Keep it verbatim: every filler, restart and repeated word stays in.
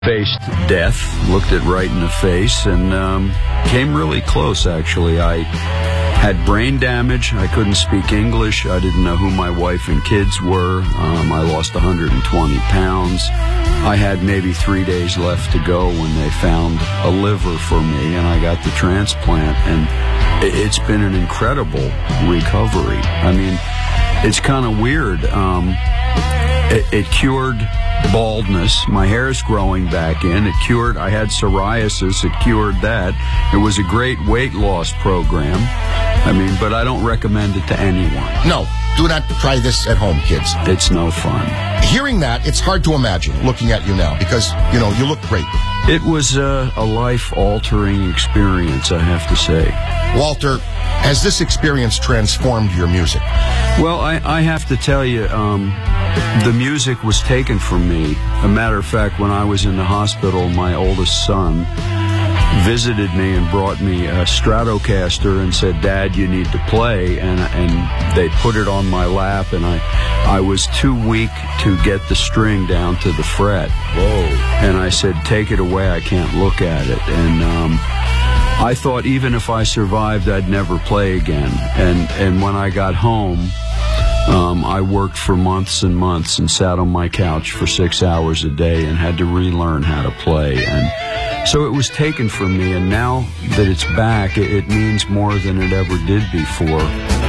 faced death, looked it right in the face, and um, came really close, actually. I had brain damage. I couldn't speak English. I didn't know who my wife and kids were. Um, I lost one hundred twenty pounds. I had maybe three days left to go when they found a liver for me, and I got the transplant, and it's been an incredible recovery. I mean, it's kind of weird. Um, it, it cured baldness. My hair's growing back in. It cured, I had psoriasis. It cured that. It was a great weight loss program. I mean, but I don't recommend it to anyone. No, do not try this at home, kids. It's no fun. Hearing that, it's hard to imagine looking at you now because, you know, you look great. It was a, a life-altering experience, I have to say. Walter, has this experience transformed your music? Well, I, I have to tell you, um, the music was taken from me. A matter of fact, when I was in the hospital, my oldest son visited me and brought me a Stratocaster and said, "Dad, you need to play." And and they put it on my lap, and I I was too weak to get the string down to the fret. Whoa. And I said, "Take it away, I can't look at it." And um, I thought even if I survived, I'd never play again. And, and when I got home, Um, I worked for months and months and sat on my couch for six hours a day and had to relearn how to play. And so it was taken from me, and now that it's back, it, it means more than it ever did before.